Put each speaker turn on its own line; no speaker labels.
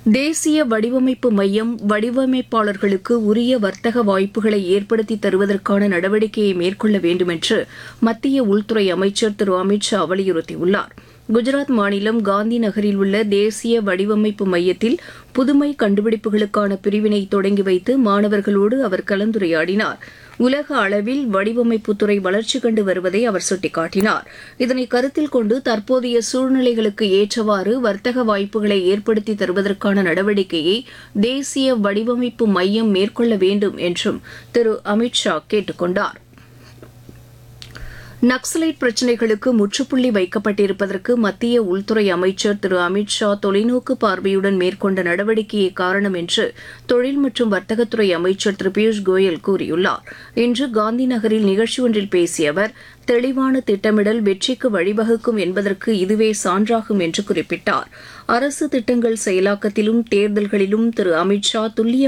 தேசிய வடிவமைப்பு மையம் வடிவமைப்பாளர்களுக்கு உரிய வர்த்தக வாய்ப்புகளை ஏற்படுத்தி தருவதற்கான நடவடிக்கையை மேற்கொள்ள வேண்டும் என்று மத்திய உள்துறை அமைச்சர் திரு அமித் ஷா வலியுறுத்தியுள்ளார். குஜராத் மாநிலம் காந்தி நகரில் உள்ள தேசிய வடிவமைப்பு மையத்தில் புதுமை கண்டுபிடிப்புகளுக்கான பிரிவினை தொடங்கி வைத்து மாணவர்களோடு அவர் கலந்துரையாடினார். உலக அளவில் வடிவமைப்புத்துறை வளர்ச்சி கண்டு வருவதை அவர் சுட்டிக்காட்டினார். இதனை கருத்தில் கொண்டு தற்போதைய சூழ்நிலைகளுக்கு ஏற்றவாறு வர்த்தக வாய்ப்புகளை ஏற்படுத்தி தருவதற்கான நடவடிக்கையை தேசிய வடிவமைப்பு மையம் மேற்கொள்ள வேண்டும் என்றும் திரு அமித் ஷா கேட்டுக் கொண்டார். நக்சலைட் பிரச்சினைகளுக்கு முற்றுப்புள்ளி வைக்கப்பட்டிருப்பதற்கு மத்திய உள்துறை அமைச்சர் திரு அமித் ஷா தொலைநோக்கு பார்வையுடன் மேற்கொண்ட நடவடிக்கையே காரணம் என்று தொழில் மற்றும் வர்த்தகத்துறை அமைச்சர் திரு பியூஷ் கோயல் கூறியுள்ளார். இன்று காந்தி நகரில் நிகழ்ச்சி ஒன்றில் பேசிய அவர் தெளிவான திட்டமிடல் வெற்றிக்கு வழிவகுக்கும் என்பதற்கு இதுவே சான்றாகும் என்று குறிப்பிட்டார். அரசு திட்டங்கள் செயலாக்கத்திலும் தேர்தல்களிலும் திரு அமித் ஷா துல்லிய